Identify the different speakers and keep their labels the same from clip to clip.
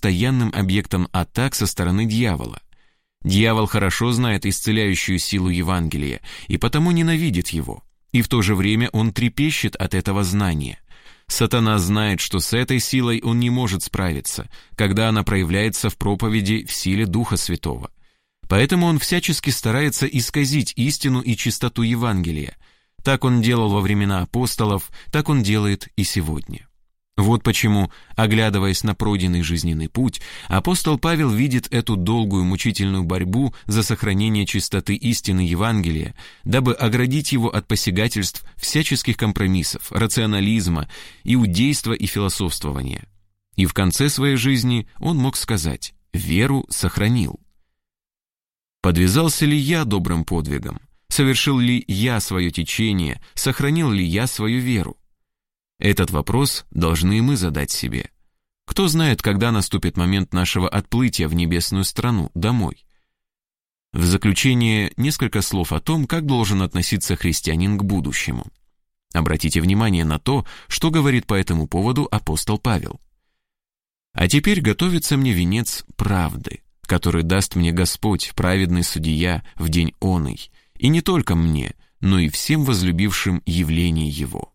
Speaker 1: постоянным объектом атак со стороны дьявола. Дьявол хорошо знает исцеляющую силу Евангелия и потому ненавидит его, и в то же время он трепещет от этого знания. Сатана знает, что с этой силой он не может справиться, когда она проявляется в проповеди в силе Духа Святого. Поэтому он всячески старается исказить истину и чистоту Евангелия. Так он делал во времена апостолов, так он делает и сегодня. Вот почему, оглядываясь на пройденный жизненный путь, апостол Павел видит эту долгую мучительную борьбу за сохранение чистоты истины Евангелия, дабы оградить его от посягательств всяческих компромиссов, рационализма, иудейства и философствования. И в конце своей жизни он мог сказать: «Веру сохранил». Подвязался ли я добрым подвигом? Совершил ли я свое течение? Сохранил ли я свою веру? Этот вопрос должны и мы задать себе. Кто знает, когда наступит момент нашего отплытия в небесную страну, домой? В заключение несколько слов о том, как должен относиться христианин к будущему. Обратите внимание на то, что говорит по этому поводу апостол Павел. «А теперь готовится мне венец правды, который даст мне Господь, праведный судья, в день оный, и не только мне, но и всем возлюбившим явление Его».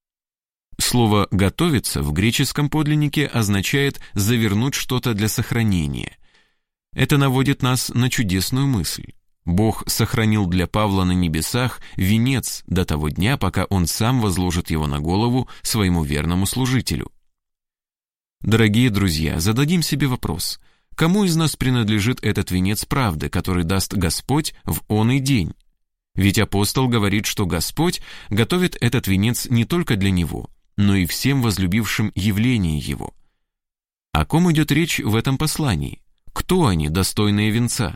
Speaker 1: Слово «готовиться» в греческом подлиннике означает «завернуть что-то для сохранения». Это наводит нас на чудесную мысль. Бог сохранил для Павла на небесах венец до того дня, пока он сам возложит его на голову своему верному служителю. Дорогие друзья, зададим себе вопрос: кому из нас принадлежит этот венец правды, который даст Господь в оный день? Ведь апостол говорит, что Господь готовит этот венец не только для него, но и всем возлюбившим явление Его. О ком идет речь в этом послании? Кто они, достойные венца?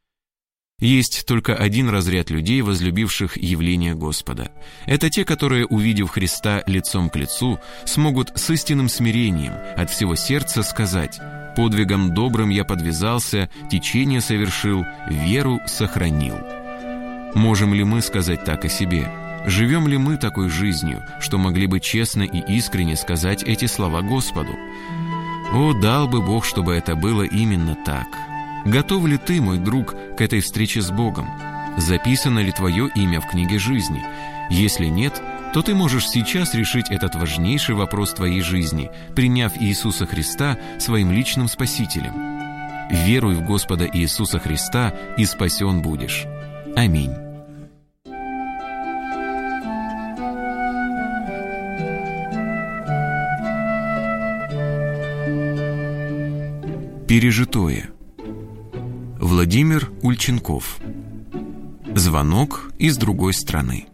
Speaker 1: Есть только один разряд людей, возлюбивших явление Господа. Это те, которые, увидев Христа лицом к лицу, смогут с истинным смирением от всего сердца сказать: «Подвигом добрым я подвязался, течение совершил, веру сохранил». Можем ли мы сказать так о себе? Живем ли мы такой жизнью, что могли бы честно и искренне сказать эти слова Господу? О, дал бы Бог, чтобы это было именно так. Готов ли ты, мой друг, к этой встрече с Богом? Записано ли твое имя в книге жизни? Если нет, то ты можешь сейчас решить этот важнейший вопрос твоей жизни, приняв Иисуса Христа своим личным Спасителем. Веруй в Господа Иисуса Христа, и спасен будешь. Аминь. Пережитое. Владимир Ульченков. Звонок из другой страны.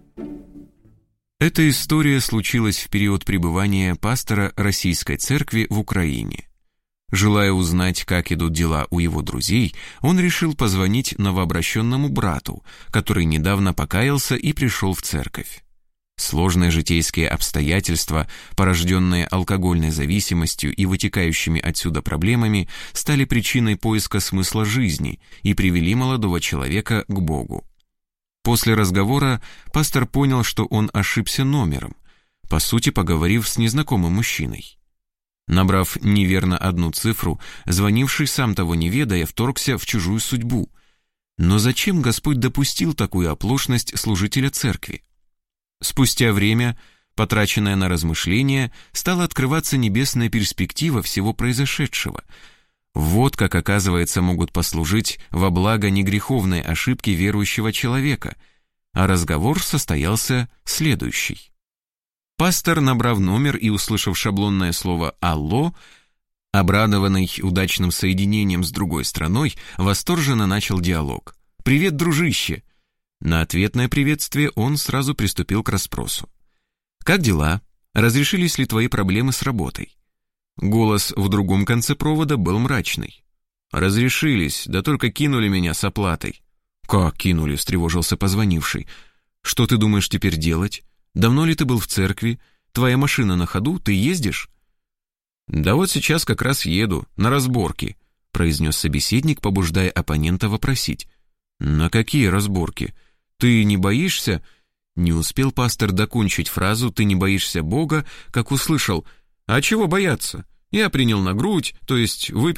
Speaker 1: Эта история случилась в период пребывания пастора Российской Церкви в Украине. Желая узнать, как идут дела у его друзей, он решил позвонить новообращенному брату, который недавно покаялся и пришел в церковь. Сложные житейские обстоятельства, порожденные алкогольной зависимостью и вытекающими отсюда проблемами, стали причиной поиска смысла жизни и привели молодого человека к Богу. После разговора пастор понял, что он ошибся номером, по сути поговорив с незнакомым мужчиной. Набрав неверно одну цифру, звонивший, сам того не ведая, вторгся в чужую судьбу. Но зачем Господь допустил такую оплошность служителя церкви? Спустя время, потраченное на размышления, стала открываться небесная перспектива всего произошедшего. Вот как, оказывается, могут послужить во благо негреховной ошибки верующего человека, а разговор состоялся следующий. Пастор, набрав номер и услышав шаблонное слово «Алло», обрадованный удачным соединением с другой страной, восторженно начал диалог. «Привет, дружище!» На ответное приветствие он сразу приступил к расспросу. «Как дела? Разрешились ли твои проблемы с работой?» Голос в другом конце провода был мрачный. «Разрешились, да только кинули меня с оплатой». «Как кинули?» — встревожился позвонивший. «Что ты думаешь теперь делать? Давно ли ты был в церкви? Твоя машина на ходу, ты ездишь?» «Да вот сейчас как раз еду, на разборки», — произнес собеседник, побуждая оппонента вопросить. «На какие разборки? Ты не боишься?» Не успел пастор докончить фразу «ты не боишься Бога», как услышал: «А чего бояться? Я принял на грудь, то есть выпил